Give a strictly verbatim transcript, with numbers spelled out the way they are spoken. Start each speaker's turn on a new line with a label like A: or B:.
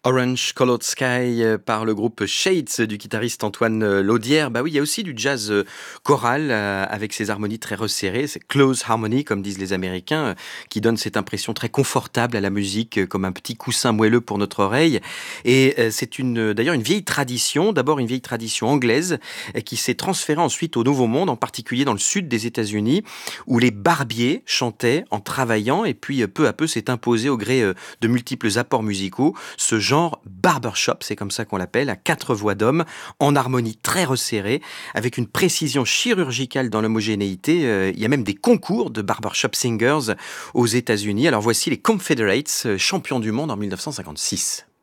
A: Orange Colored Sky euh, par le groupe Shades du guitariste Antoine euh, Laudière. Bah oui, il y a aussi du jazz euh, choral euh, avec ses harmonies très resserrées, c'est close harmony comme disent les Américains, euh, qui donne cette impression très confortable à la musique, euh, comme un petit coussin moelleux pour notre oreille. Et euh, c'est une d'ailleurs une vieille tradition, d'abord une vieille tradition anglaise euh, qui s'est transférée ensuite au Nouveau Monde, en particulier dans le sud des États-Unis, où les barbiers chantaient en travaillant et puis euh, peu à peu s'est imposé au gré euh, de multiples apports musicaux ce genre barbershop, c'est comme ça qu'on l'appelle, à quatre voix d'hommes, en harmonie très resserrée, avec une précision chirurgicale dans l'homogénéité. Euh, il y a même des concours de barbershop singers aux États-Unis. Alors voici les Confederates, euh, champions du monde en mille neuf cent cinquante-six.